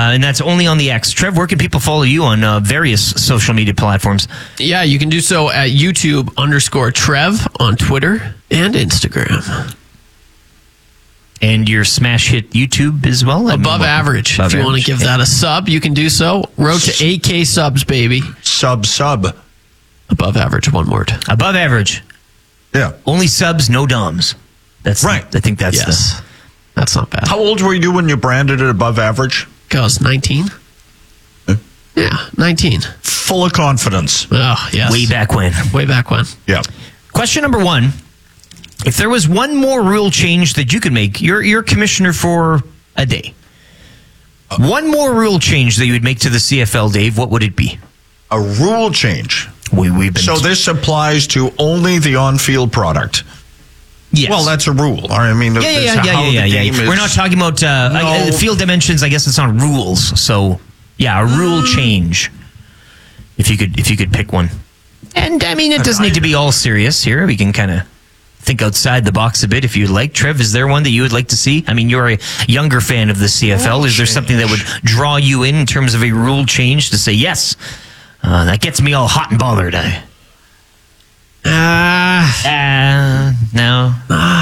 And that's only on the X. Trev, where can people follow you on various social media platforms? Yeah, you can do so at YouTube_Trev on Twitter and Instagram. And your smash hit YouTube as well? Above average. If you want to give that a sub, you can do so. Road to 8K subs, baby. Sub. Above average, one word. Above average. Yeah. Only subs, no DOMs. That's right. I think that's That's not bad. How old were you when you branded it above average? I was 19. Yeah, 19. Full of confidence. Oh, yes. way back when. Way back when. Yeah. Question number 1. If there was one more rule change that you could make, you're commissioner for a day. One more rule change that you would make to the CFL, Dave, what would it be? A rule change. So this applies to only the on-field product. Yes. Well, that's a rule. I mean, yeah. We're not talking about field dimensions. I guess it's on rules. So, yeah, a rule change. If you could pick one, and I mean, it doesn't need to be all serious here. We can kind of think outside the box a bit if you'd like. Trev, is there one that you would like to see? I mean, you're a younger fan of the CFL. Is there something that would draw you in terms of a rule change to say yes? That gets me all hot and bothered. No.